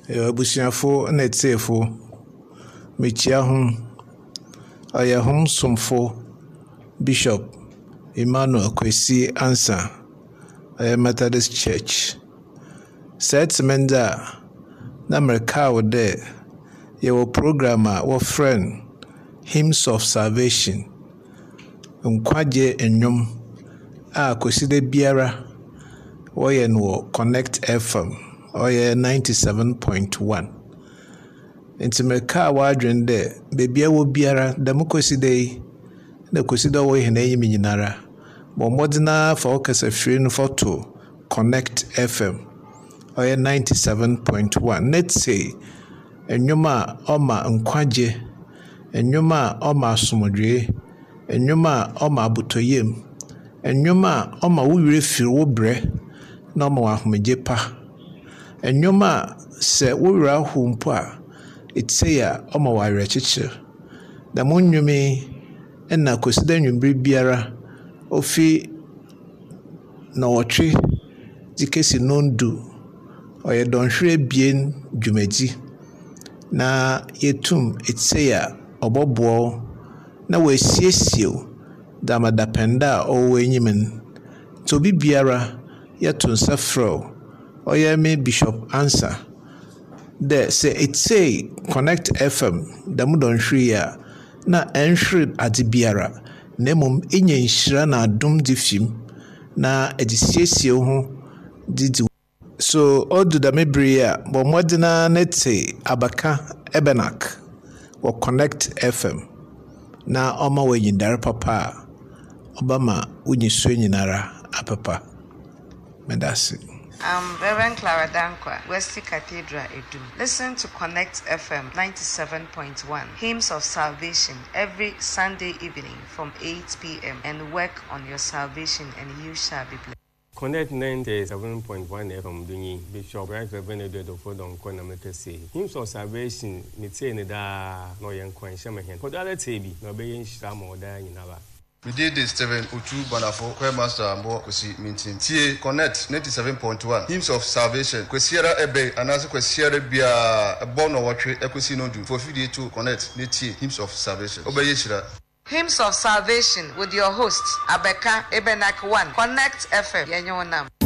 Abusiafo na etiefo mechia hom aya hom somfo Bishop Emmanuel Kwesi Ansa Methodist Church Setmenda na America wode yewo program a friend Hymns of Salvation nkwaje enwom a kweside biara woye no Connect FM oye 97.1 Intimeka wadwen de bebia wo biara da mukoside na kweside wo hena yimi nyinara bo modina fa okasa free no photo Connect FM oye 97.1 let's say enwoma oma nkwaje enwoma oma asomdwe enwoma oma abutoyem enwoma oma wuwire firi wo bre na oma wahomje pa enwoma se wura hu mpo a etseya oma ware chiche da monwumi na kwesida nwumbre biara ofi na wotwe dikesi nondu oye donhwere bien dwumaji na yetum etseya obobo na wasiesio da madapenda o enyimen to bibiara yatunsa fro oye me Bishop Ansa de say etsay Connect FM da mudonhwe ya na enhwe ade biara nemum enye nhira na adom difim na edisiesie ho didi so odu da mebre ya bo modina nete abaka ebenak wo Connect FM na oma wenyindare papa obama unyiso nyinara apapa medasi. Reverend Clara Dankwa, Wesley Cathedral, Edu. Listen to Connect FM 97.1, Hymns of Salvation, every Sunday evening from 8 p.m. and work on your salvation and you shall be blessed. Connect 97.1 FM Dunyi, Bishop Right Reverend Edward Fodon Kona Mekese. Hymns of Salvation, Mitene da no yan kwan shamahen. Kodala tebi, no be yin shamo da yinaba. We did this Steven Utu Banafo, Choir Master Ambo Kwesi Mintin. Tie Connect 97.1, Hymns of Salvation. Kwesiera ebe anazo kwesiera bia bono watwe ekwesi no do. For video to Connect netie Hymns of Salvation. Obeye shira. Hymns of Salvation with your host Abeka Ebenak 1. Connect FM. Yenyonam.